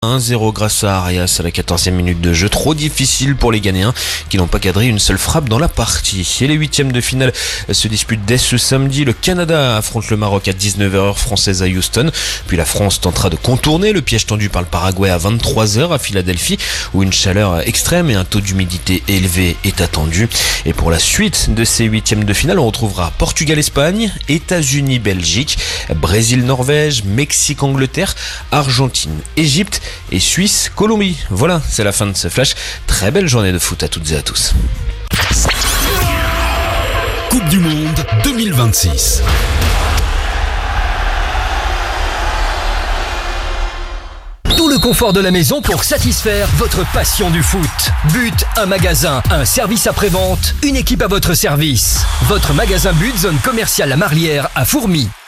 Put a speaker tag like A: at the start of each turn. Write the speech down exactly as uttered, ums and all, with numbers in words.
A: un zéro grâce à Arias à la quatorzième minute de jeu. Trop difficile pour les Ghanéens qui n'ont pas cadré une seule frappe dans la partie. Et les huitièmes de finale se disputent dès ce samedi. Le Canada affronte le Maroc à dix-neuf heures française à Houston. Puis la France tentera de contourner le piège tendu par le Paraguay à vingt-trois heures à Philadelphie, où une chaleur extrême et un taux d'humidité élevé est attendu. Et pour la suite de ces huitièmes de finale, on retrouvera Portugal-Espagne, États-Unis-Belgique, Brésil-Norvège, Mexique-Angleterre, Argentine-Égypte et Suisse-Colombie. Voilà, c'est la fin de ce flash. Très belle journée de foot à toutes et à tous.
B: Coupe du Monde deux mille vingt-six.
C: Tout le confort de la maison pour satisfaire votre passion du foot. But, un magasin, un service après-vente, une équipe à votre service. Votre magasin But, zone commerciale à Marlière, à Fourmies.